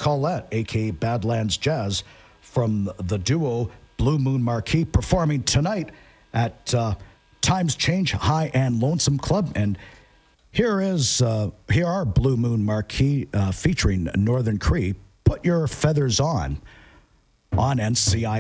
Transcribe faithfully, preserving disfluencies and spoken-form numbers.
Colette, a k a. Badlands Jazz, from the duo Blue Moon Marquee, performing tonight at uh, Times Change High and Lonesome Club. And here is uh, here are Blue Moon Marquee uh, featuring Northern Cree. Put Your Feathers On on N C I.